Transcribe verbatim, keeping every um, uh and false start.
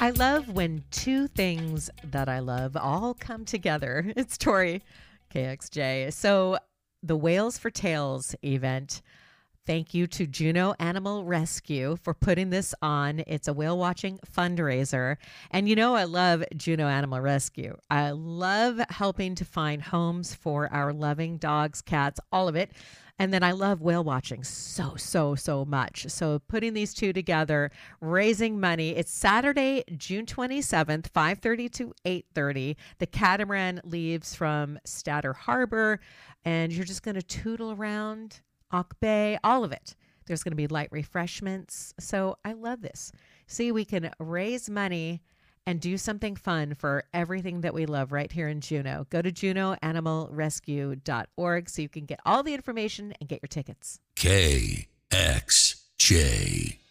I love when two things that I love all come together. It's Tori, K X J. So the Whales for Tails event. Thank you to Juneau Animal Rescue for putting this on. It's a whale watching fundraiser. And you know, I love Juneau Animal Rescue. I love helping to find homes for our loving dogs, cats, all of it. And then I love whale watching so, so, so much. So putting these two together, raising money. It's Saturday, June twenty-seventh, five thirty to eight thirty. The catamaran leaves from Statter Harbor, and you're just going to tootle around Auk Bay, all of it. There's going to be light refreshments. So I love this. See, we can raise money and do something fun for everything that we love right here in Juneau. Go to juneau animal rescue dot org so you can get all the information and get your tickets. K X J.